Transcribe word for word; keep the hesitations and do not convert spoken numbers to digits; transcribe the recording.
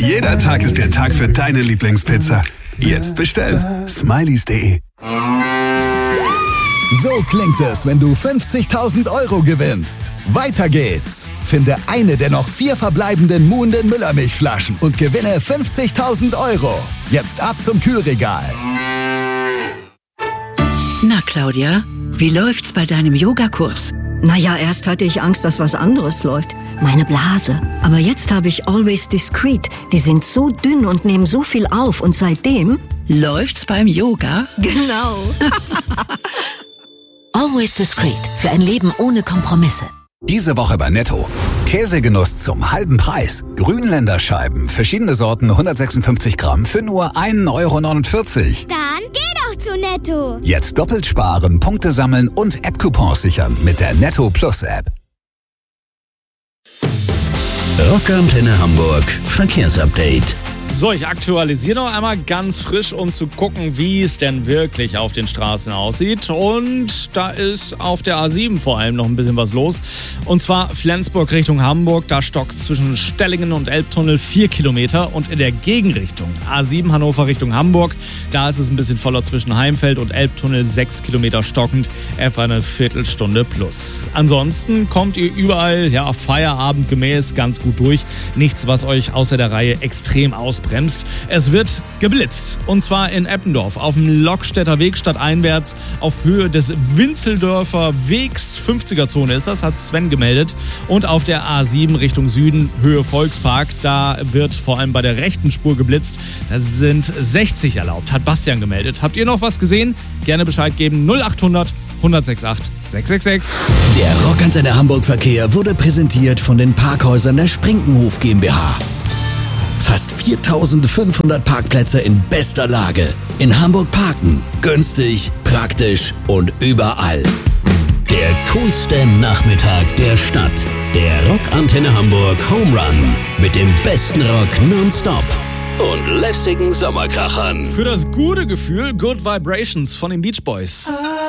Jeder Tag ist der Tag für deine Lieblingspizza. Jetzt bestellen. Smileys punkt de. So klingt es, wenn du fünfzigtausend Euro gewinnst. Weiter geht's. Finde eine der noch vier verbleibenden Muhnden Müllermilchflaschen und gewinne fünfzigtausend Euro. Jetzt ab zum Kühlregal. Na, Claudia, wie läuft's bei deinem Yogakurs? Naja, erst hatte ich Angst, dass was anderes läuft. Meine Blase. Aber jetzt habe ich Always Discreet. Die sind so dünn und nehmen so viel auf. Und seitdem... Läuft's beim Yoga? Genau. Always Discreet. Für ein Leben ohne Kompromisse. Diese Woche bei Netto. Käsegenuss zum halben Preis. Grünländer Scheiben, verschiedene Sorten, hundertsechsundfünfzig Gramm für nur ein Euro neunundvierzig. Dann geh doch zu Netto. Jetzt doppelt sparen, Punkte sammeln und App-Coupons sichern mit der Netto Plus App. Rockantenne Hamburg Verkehrsupdate. So, ich aktualisiere noch einmal ganz frisch, um zu gucken, wie es denn wirklich auf den Straßen aussieht. Und da ist auf der A sieben vor allem noch ein bisschen was los. Und zwar Flensburg Richtung Hamburg. Da stockt zwischen Stellingen und Elbtunnel vier Kilometer. Und in der Gegenrichtung A sieben Hannover Richtung Hamburg, da ist es ein bisschen voller zwischen Heimfeld und Elbtunnel. sechs Kilometer stockend, etwa eine Viertelstunde plus. Ansonsten kommt ihr überall, ja, feierabendgemäß ganz gut durch. Nichts, was euch außer der Reihe extrem ausbremst. Es wird geblitzt. Und zwar in Eppendorf auf dem Lockstädter Weg stadteinwärts auf Höhe des Winzeldörfer Wegs. fünfziger-Zone ist das, hat Sven gemeldet. Und auf der A sieben Richtung Süden, Höhe Volkspark, da wird vor allem bei der rechten Spur geblitzt. Da sind sechzig erlaubt, hat Bastian gemeldet. Habt ihr noch was gesehen? Gerne Bescheid geben. null achthundert hundertsechsundachtzig sechs sechs sechs. Der Rockantenne Hamburg Verkehr wurde präsentiert von den Parkhäusern der Sprinkenhof GmbH. Fast viertausendfünfhundert Parkplätze in bester Lage. In Hamburg parken. Günstig, praktisch und überall. Der coolste Nachmittag der Stadt. Der Rockantenne Hamburg Home Run. Mit dem besten Rock nonstop. Und lässigen Sommerkrachern. Für das gute Gefühl, Good Vibrations von den Beach Boys.